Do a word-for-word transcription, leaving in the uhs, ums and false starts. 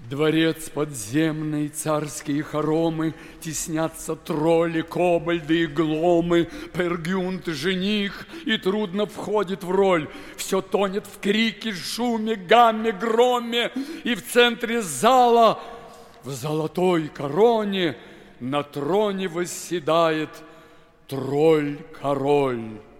Дворец подземный, царские хоромы, теснятся тролли, кобальды и гломы, Пергюнт, жених, и трудно входит в роль. Все тонет в крике, шуме, гамме, громе, и в центре зала, в золотой короне, на троне восседает тролль-король.